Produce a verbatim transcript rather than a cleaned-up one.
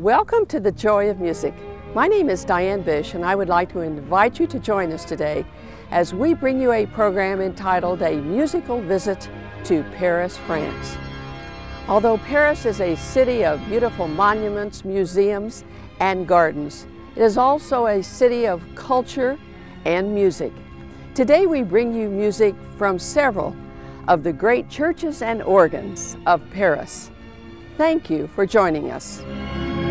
Welcome to the Joy of Music. My name is Diane Bish, and I would like to invite you to join us today as we bring you a program entitled A Musical Visit to Paris, France. Although Paris is a city of beautiful monuments, museums, and gardens, it is also a city of culture and music. Today we bring you music from several of the great churches and organs of Paris. Thank you for joining us.